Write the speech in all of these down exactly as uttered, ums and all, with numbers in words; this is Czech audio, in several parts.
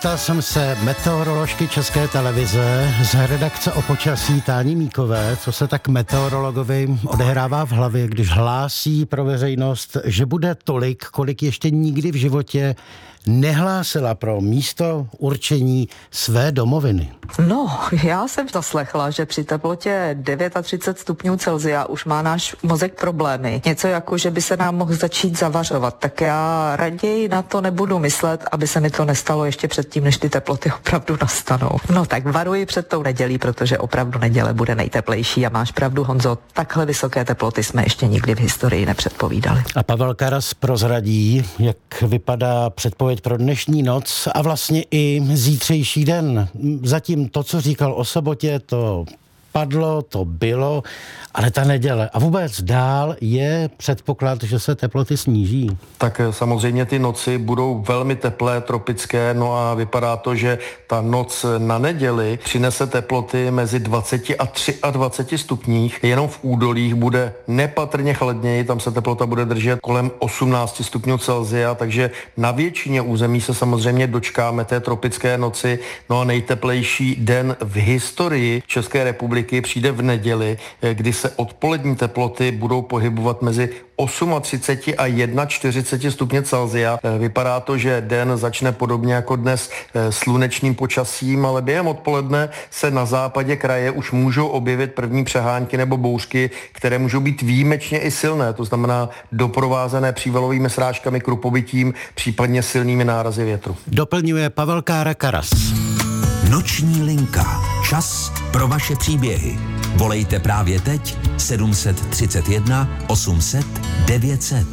Zeptal jsem se meteoroložky České televize z redakce o počasí Táni Míkové, co se tak meteorologovi odehrává v hlavě, když hlásí pro veřejnost, že bude tolik, kolik ještě nikdy v životě nehlásila pro místo určení své domoviny. No, já jsem zaslechla, že při teplotě třicet devět stupňů Celsia už má náš mozek problémy. Něco jako, že by se nám mohl začít zavařovat. Tak já raději na to nebudu myslet, aby se mi to nestalo ještě předtím, než ty teploty opravdu nastanou. No tak varuji před tou nedělí, protože opravdu neděle bude nejteplejší a máš pravdu, Honzo, takhle vysoké teploty jsme ještě nikdy v historii nepředpovídali. A Pavel Karas prozradí, jak vypadá předpověď pro dnešní noc a vlastně i zítřejší den. Zatím to, co říkal o sobotě, to padlo, to bylo, ale ta neděle a vůbec dál je předpoklad, že se teploty sníží. Tak samozřejmě ty noci budou velmi teplé, tropické, no a vypadá to, že ta noc na neděli přinese teploty mezi dvacet a dvacet tři stupních. Jenom v údolích bude nepatrně chladněji, tam se teplota bude držet kolem osmnáct stupňů Celsia, takže na většině území se samozřejmě dočkáme té tropické noci. No a nejteplejší den v historii České republiky přijde v neděli, kdy se odpolední teploty budou pohybovat mezi třicet osm a čtyřicet jedna stupně Celsia. Vypadá to, že den začne podobně jako dnes slunečným počasím, ale během odpoledne se na západě kraje už můžou objevit první přehánky nebo bouřky, které můžou být výjimečně i silné, to znamená doprovázené přívalovými srážkami, krupobytím, případně silnými nárazy větru. Doplňuje Pavel Kára Karas. Noční linka. Čas pro vaše příběhy. Volejte právě teď sedm set třicet jedna osm set devět set.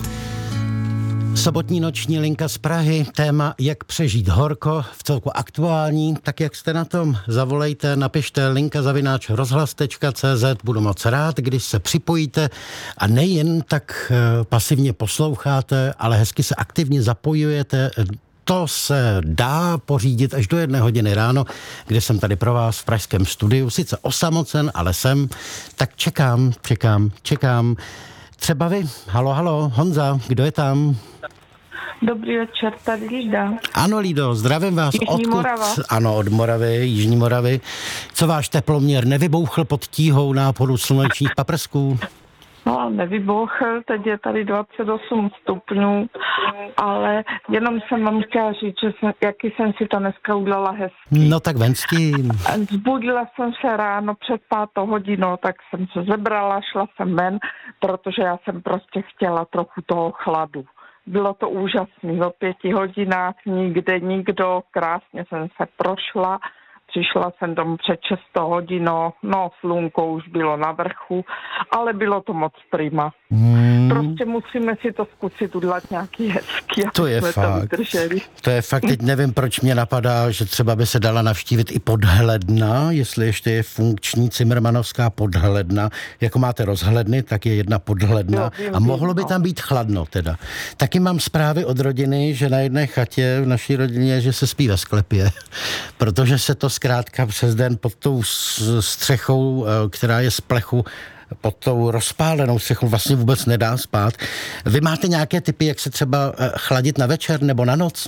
Sobotní noční linka z Prahy, téma jak přežít horko, v celku aktuální, tak jak jste na tom, zavolejte, napište linka zavináč rozhlas tečka cé zet, budu moc rád, když se připojíte a nejen tak pasivně posloucháte, ale hezky se aktivně zapojujete. To se dá pořídit až do jedné hodiny ráno, kde jsem tady pro vás v pražském studiu, sice osamocen, ale jsem, tak čekám, čekám, čekám. Třeba vy, halo, halo, Honza, kdo je tam? Dobrý večer, tady Lída. Ano, Lído, zdravím vás. Jižní Odkud? Morava. Ano, od Moravy, Jižní Moravy. Co váš teploměr nevybouchl pod tíhou náporu slunečních paprsků? No, nevybouchl, teď je tady dvacet osm stupňů, ale jenom jsem vám chtěla říct, že jsem, jaký jsem si to dneska udělala hezky. No tak ven s tím. Zbudila jsem se ráno před pátou hodinou, tak jsem se zebrala, šla jsem ven, protože já jsem prostě chtěla trochu toho chladu. Bylo to úžasné, o pěti hodinách nikde nikdo, krásně jsem se prošla. Přišla jsem domů před šestou hodinou, no slunko už bylo na vrchu, ale bylo to moc prima. Hmm. Prostě musíme si to zkusit udělat nějaký hezký. To je fakt. To, to je fakt, teď nevím, proč mě napadá, že třeba by se dala navštívit i Podhledna, jestli ještě je funkční cimrmanovská Podhledna. Jako máte rozhledny, tak je jedna Podhledna jo, vím, a mohlo by tam být chladno teda. Taky mám zprávy od rodiny, že na jedné chatě v naší rodině, že se spí ve sklepě, protože se to zkrátka přes den pod tou střechou, která je z plechu, pod tou rozpálenou střechou vlastně vůbec nedá spát. Vy máte nějaké tipy, jak se třeba chladit na večer nebo na noc?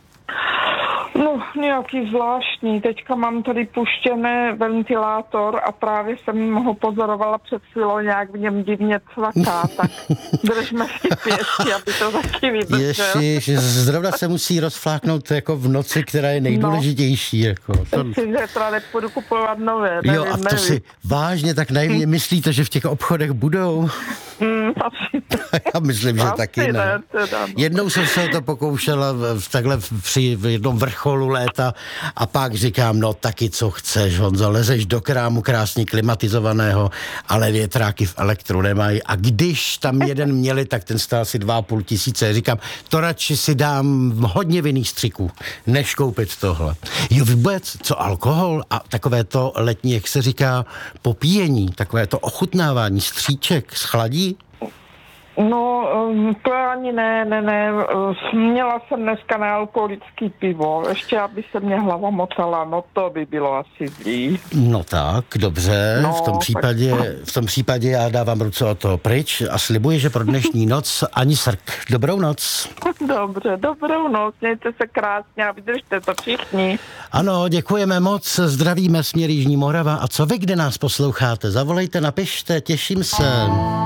No, nějaký zvláštní. Teďka mám tady puštěný ventilátor a právě jsem ho pozorovala před chvílou, nějak v něm divně cvaká, tak držme si pěstí, aby to taky vydržel. Ježiš, zrovna se musí rozfláknout jako v noci, která je nejdůležitější. No, jako. To... Myslím, že teda nepůjdu kupovat nové. Nevím, jo, a to nevím. si vážně tak naivně myslíte, že v těch obchodech budou? Mm, asi Já myslím, že asi taky ne. ne teda, no. Jednou jsem se to pokoušela v, takhle při v jednom vrcholu léta a pak říkám, no taky co chceš, Honzo, lezeš do krámu krásně klimatizovaného, ale větráky v elektru nemají a když tam jeden měli, tak ten stál asi dva a půl tisíce. Říkám, to radši si dám hodně vinných střiků, než koupit tohle. Jo, vůbec, co alkohol a takové to letní, jak se říká, popíjení, takové to ochutnávání stříček schladí? No, to ani ne, ne, ne. Měla jsem dneska nealkoholický pivo. Ještě, aby se mě hlava motala, no to by bylo asi zlý. No tak, dobře. No, v, tom případě, tak... v tom případě já dávám ruce o to pryč a slibuji, že pro dnešní noc ani srk. Dobrou noc. Dobře, dobrou noc. Mějte se krásně a vydržte to všichni. Ano, děkujeme moc. Zdravíme směr Jižní Morava. A co vy, kde nás posloucháte? Zavolejte, napište, těším se.